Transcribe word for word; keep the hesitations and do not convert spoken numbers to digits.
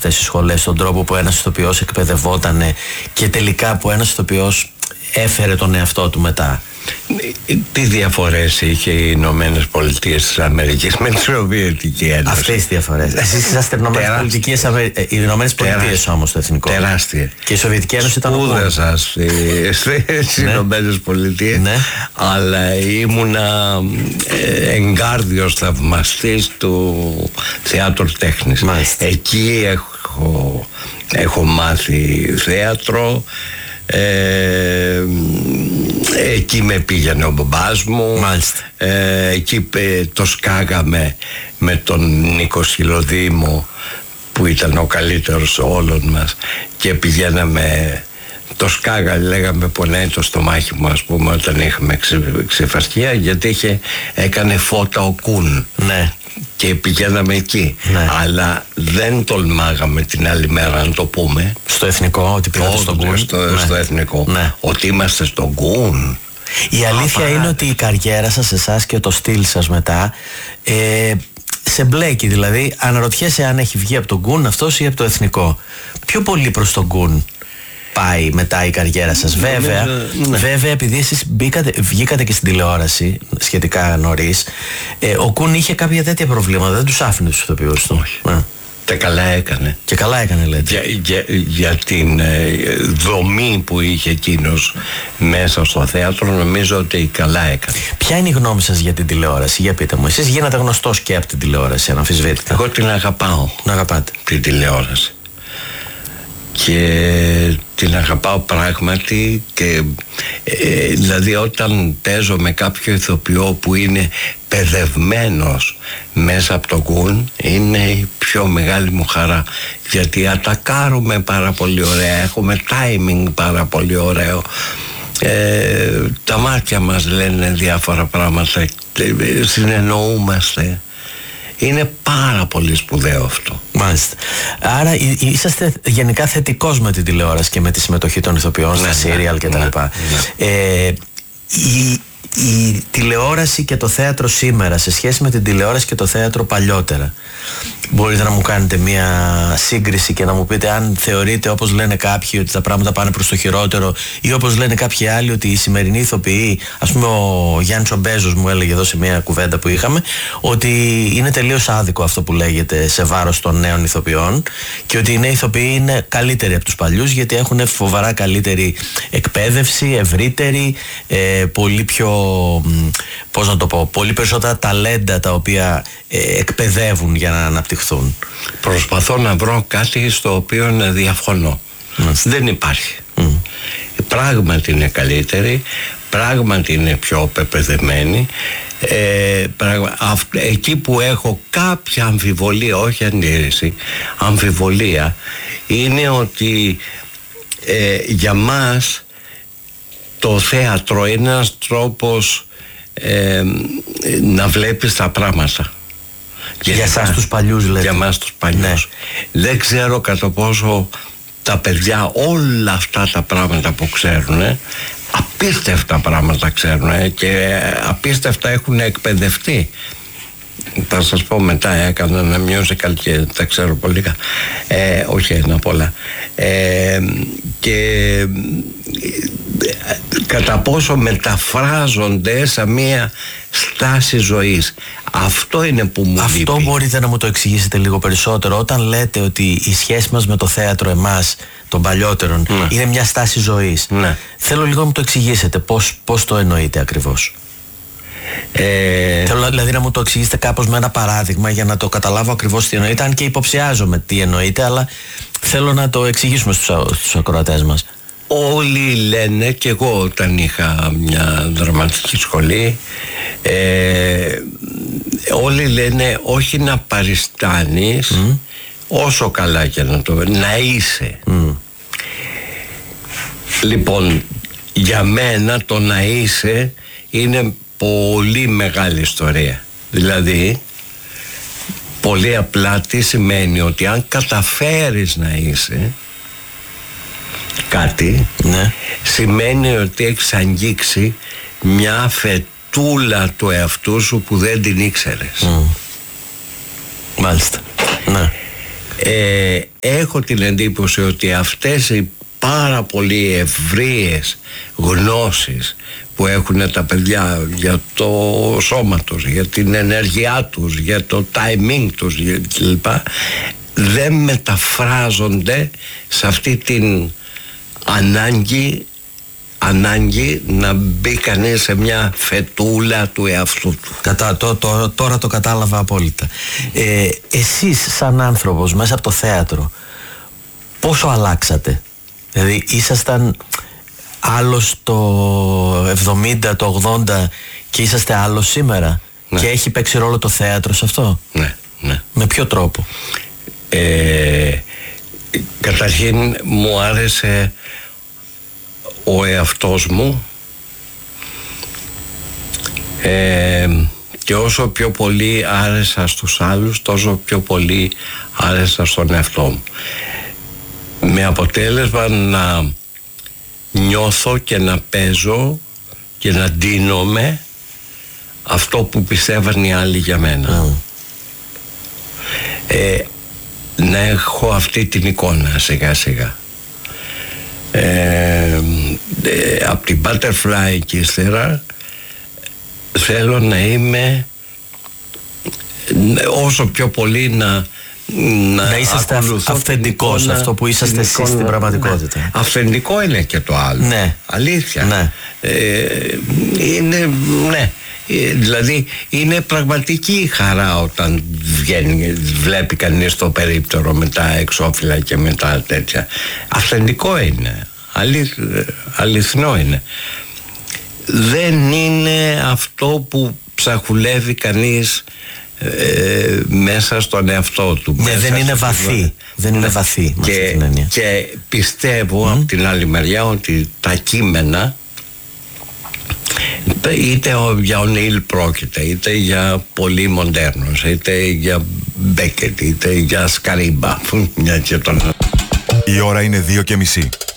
αυτές οι σχολές, τον τρόπο που ένας ηθοποιός εκπαιδευότανε και τελικά που ένας ηθοποιός έφερε τον εαυτό του μετά? Τι διαφορές είχε οι Ηνωμένες Πολιτείες της Αμερικής με τη Σοβιετική Ένωση? Αυτές τις διαφορές. Εσείς είσαστε οι Ηνωμένες Πολιτείες όμως το εθνικό. Τεράστια. Και η Σοβιετική Ένωση ήταν ο Κουν. Σπούδασα στις Ηνωμένες Πολιτείες, αλλά ήμουνα εγκάρδιος θαυμαστής του θεάτρου τέχνης. Εκεί έχω, έχω μάθει θέατρο. Ε, εκεί με πήγαινε ο μπαμπάς μου. ε, εκεί ε, το σκάγαμε με τον Νίκο Σκυλοδήμο που ήταν ο καλύτερος όλων μας και πηγαίναμε, το σκάγα, λέγαμε πονάει το στομάχι μου, ας πούμε, όταν είχαμε ξεφαστιά, γιατί είχε, έκανε φώτα ο Κουν. Ναι. Και πηγαίναμε εκεί. Ναι. Αλλά δεν τολμάγαμε την άλλη μέρα να το πούμε. Στο εθνικό, ότι πήγατε στον Κουν. Στο, ναι. στο εθνικό. Ναι. Ότι είμαστε στον Κουν. Η αλήθεια είναι ότι η καριέρα σας, εσάς και το στυλ σας μετά, ε, σε μπλέκει. Δηλαδή, αναρωτιέσαι αν έχει βγει από τον Κουν αυτός ή από το εθνικό. Πιο πολύ προς τον Κουν πάει μετά η καριέρα σας. Βέβαια, ναι. βέβαια επειδή εσείς μπήκατε, βγήκατε και στην τηλεόραση σχετικά νωρίς, ε, ο Κουν είχε κάποια τέτοια προβλήματα, δεν τους άφηνε τους ηθοποιούς του. Όχι. Ε. Και καλά έκανε. Και καλά έκανε, λέτε. Για, για, για την ε, δομή που είχε εκείνος μέσα στο θέατρο, νομίζω ότι καλά έκανε. Ποια είναι η γνώμη σας για την τηλεόραση, για πείτε μου? Εσείς γίνατε γνωστός και από την τηλεόραση, αναμφισβήτητα. Εγώ την αγαπάω. Να αγαπάτε την τηλεόραση. Και την αγαπάω πράγματι και ε, δηλαδή όταν παίζω με κάποιο ηθοποιό που είναι παιδευμένος μέσα από το Κουν, είναι η πιο μεγάλη μου χαρά, γιατί ατακάρουμε πάρα πολύ ωραία, έχουμε timing πάρα πολύ ωραίο, ε, τα μάτια μας λένε διάφορα πράγματα, ε, συνεννοούμαστε. Είναι πάρα πολύ σπουδαίο αυτό. Μάλιστα. Άρα είσαστε γενικά θετικός με την τηλεόραση και με τη συμμετοχή των ηθοποιών, ναι, στα σύριαλ κτλ. Ναι, ναι. ε, η, η τηλεόραση και το θέατρο σήμερα σε σχέση με την τηλεόραση και το θέατρο παλιότερα, μπορείτε να μου κάνετε μια σύγκριση και να μου πείτε αν θεωρείτε, όπως λένε κάποιοι, ότι τα πράγματα πάνε προς το χειρότερο, ή όπως λένε κάποιοι άλλοι ότι οι σημερινοί ηθοποιοί, ας πούμε ο Γιάννης ο Μπέζος μου έλεγε εδώ σε μια κουβέντα που είχαμε, ότι είναι τελείως άδικο αυτό που λέγεται σε βάρος των νέων ηθοποιών και ότι οι νέοι ηθοποιοί είναι καλύτεροι από τους παλιούς γιατί έχουν φοβερά καλύτερη εκπαίδευση, ευρύτερη, ε, πολύ πιο, πώς να το πω, πολύ περισσότερα ταλέντα τα οποία ε, εκπαιδεύουν για να αναπτυχθούν. Προσπαθώ να βρω κάτι στο οποίο να διαφωνώ. Mm. Δεν υπάρχει. Mm. Πράγματι είναι καλύτερη, πράγματι είναι πιο πεπαιδευμένη. Ε, πράγμα, αυ, εκεί που έχω κάποια αμφιβολία, όχι αντίρρηση, αμφιβολία, είναι ότι ε, για μας το θέατρο είναι ένας τρόπος ε, να βλέπεις τα πράγματα. Για, για εσάς τους παλιούς, λέτε. Για μας τους παλιούς. Ναι. Δεν ξέρω κατά πόσο τα παιδιά όλα αυτά τα πράγματα που ξέρουν, απίστευτα πράγματα ξέρουν και απίστευτα έχουν εκπαιδευτεί. Θα σας πω μετά, έκανα ένα musical και τα ξέρω πολύ. Ε, όχι ένα πολλά. Ε, και κατά πόσο μεταφράζονται σε μία στάση ζωής. Αυτό είναι που μου λείπει. Αυτό μπορείτε να μου το εξηγήσετε λίγο περισσότερο? Όταν λέτε ότι η σχέση μας με το θέατρο εμάς των παλιότερων, ναι, είναι μια στάση ζωής, ναι, θέλω λίγο να μου το εξηγήσετε πώς, πώς το εννοείτε ακριβώς. Ε... Θέλω δηλαδή να μου το εξηγήσετε κάπως με ένα παράδειγμα για να το καταλάβω ακριβώς τι εννοείτε, αν και υποψιάζομαι τι εννοείτε, αλλά θέλω να το εξηγήσουμε στους, στους ακροατές μας. Όλοι λένε, και εγώ όταν είχα μια δραματική σχολή, ε, όλοι λένε όχι να παριστάνεις, mm. όσο καλά και να το να είσαι. Mm. Λοιπόν, για μένα το να είσαι είναι πολύ μεγάλη ιστορία. Δηλαδή, πολύ απλά τι σημαίνει? Ότι αν καταφέρεις να είσαι κάτι, ναι, σημαίνει ότι έχεις αγγίξει μια φετούλα του εαυτού σου που δεν την ήξερες. Mm. Μάλιστα. Ναι. ε, έχω την εντύπωση ότι αυτές οι πάρα πολύ ευρείες γνώσεις που έχουν τα παιδιά για το σώμα τους, για την ενέργειά τους, για το timing τους κλπ, δεν μεταφράζονται σε αυτή την ανάγκη ανάγκη να μπει κανείς σε μια φετούλα του εαυτού του. Κατά, το, το, τώρα το κατάλαβα απόλυτα. Ε, εσείς σαν άνθρωπος μέσα από το θέατρο πόσο αλλάξατε? Δηλαδή ήσασταν άλλος το εβδομήντα, το ογδόντα και είσαστε άλλος σήμερα? Ναι. Και έχει παίξει ρόλο το θέατρο σε αυτό? Ναι, ναι. Με ποιο τρόπο? Ε, καταρχήν μου άρεσε ο εαυτός μου, ε, και όσο πιο πολύ άρεσα στους άλλους, τόσο πιο πολύ άρεσα στον εαυτό μου, με αποτέλεσμα να νιώθω και να παίζω και να ντύνομαι αυτό που πιστεύαν οι άλλοι για μένα. Mm. ε, να έχω αυτή την εικόνα σιγά σιγά. Ε, ε, από την Butterfly και ύστερα θέλω να είμαι όσο πιο πολύ να να, να είσαστε αυθεντικός, αυτό που είσαστε εσείς στην πραγματικότητα. Ναι. Αυθεντικό είναι και το άλλο. Ναι. Αλήθεια. Ναι. Ε, είναι, ναι. Δηλαδή είναι πραγματική η χαρά όταν βγαίνει, βλέπει κανείς το περίπτερο με τα εξώφυλλα και με τα τέτοια. Αυθεντικό είναι, αληθ, αληθινό είναι. Δεν είναι αυτό που ψαχουλεύει κανείς ε, μέσα στον εαυτό του. Ναι, δεν είναι βαθύ. Δεν είναι βαθύ. Και, και πιστεύω mm. από την άλλη μεριά ότι τα κείμενα, είτε για ο Νίλ πρόκειται, είτε για πολύ μοντέρνος, είτε για Μπέκετ, είτε για Σκαρίμπα, μια και τον... Η ώρα είναι δύο και μισή.